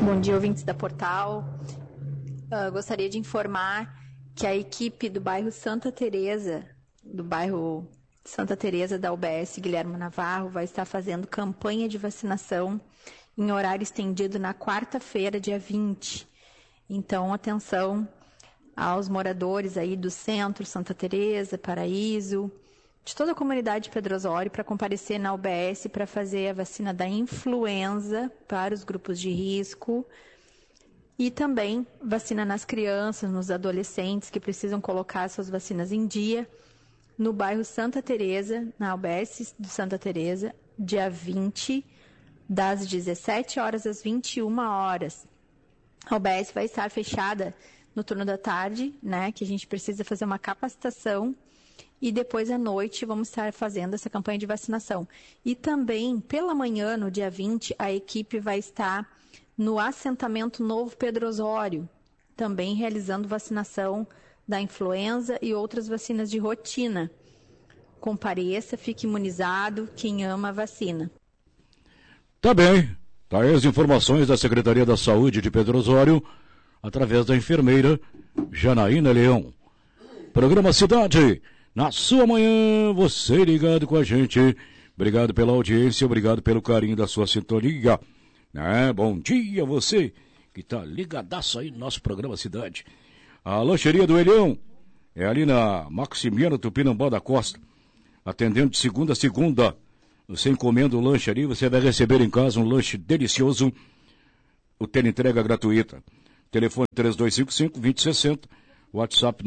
Bom dia, ouvintes da Portal. Gostaria de informar que a equipe do bairro Santa Teresa, da UBS Guilherme Navarro, vai estar fazendo campanha de vacinação em horário estendido na quarta-feira, dia 20. Então, atenção aos moradores aí do centro, Santa Teresa, Paraíso, de toda a comunidade de Pedro Osório, para comparecer na UBS para fazer a vacina da influenza para os grupos de risco e também vacina nas crianças, nos adolescentes que precisam colocar suas vacinas em dia, no bairro Santa Teresa, na UBS do Santa Teresa, dia 20, das 17 horas às 21 horas. A UBS vai estar fechada no turno da tarde, né, que a gente precisa fazer uma capacitação, e depois à noite vamos estar fazendo essa campanha de vacinação. E também, pela manhã, no dia 20, a equipe vai estar no assentamento Novo Pedro Osório, também realizando vacinação da influenza e outras vacinas de rotina. Compareça, fique imunizado, quem ama a vacina. Tá bem, tá aí as informações da Secretaria da Saúde de Pedro Osório, através da enfermeira Janaína Leão. Programa Cidade, na sua manhã, você ligado com a gente. Obrigado pela audiência, obrigado pelo carinho da sua sintonia. Bom dia você que está ligadaço aí no nosso programa Cidade. A lancheria do Elião é ali na Maximiano Tupinambá da Costa, atendendo de segunda a segunda. Você encomenda o lanche ali, você vai receber em casa um lanche delicioso, o ter entrega gratuita. Telefone 3255-2060, WhatsApp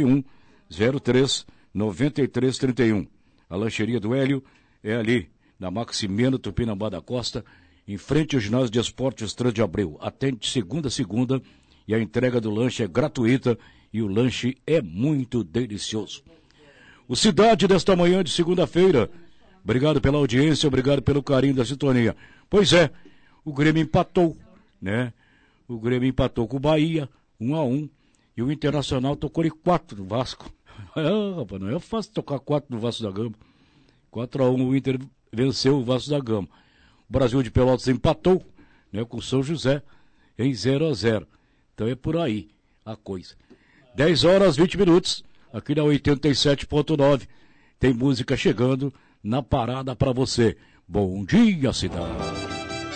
991-03-9331. A lancheria do Hélio é ali na Maximiano Tupinambá da Costa, em frente ao ginásio de esportes Trans de Abreu. Atende de segunda a segunda e a entrega do lanche é gratuita e o lanche é muito delicioso. O Cidade desta manhã de segunda-feira, obrigado pela audiência, obrigado pelo carinho da sintonia. Pois é, o Grêmio empatou, né? O Grêmio empatou com o Bahia, 1-1, e o Internacional tocou-lhe 4 no Vasco. Rapaz, não é fácil tocar 4 no Vasco da Gama. 4-1, o Inter venceu o Vasco da Gama. O Brasil de Pelotas empatou, né, com o São José em 0-0. Então é por aí a coisa. 10 horas 20 minutos, aqui na 87.9. Tem música chegando na parada para você. Bom dia, cidade.